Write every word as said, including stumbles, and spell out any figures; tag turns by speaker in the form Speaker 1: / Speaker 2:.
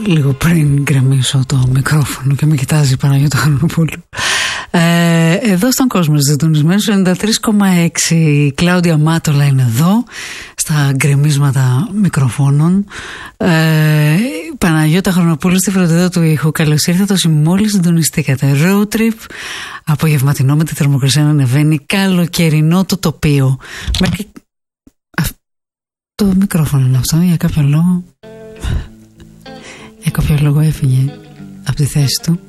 Speaker 1: λίγο πριν γκρεμίσω το μικρόφωνο και με κοιτάζει η Παναγιώτα Χρονοπούλου. Ε, εδώ στον κόσμο συντονισμένος ενενήντα τρία κόμμα έξι. Η Κλάουδια Μάτολα είναι εδώ στα γκρεμίσματα μικροφώνων. ε, Παναγιώτα Χρονοπούλου στη φροντίδα του ήχου. Καλώς ήρθατε όσοι μόλις συντονιστήκατε. Road trip, απογευματινό με τη θερμοκρασία να ανεβαίνει, καλοκαιρινό το τοπίο. Μέχρι... Το μικρόφωνο είναι αυτό, για κάποιο λόγο για κάποιο λόγο έφυγε από τη θέση του.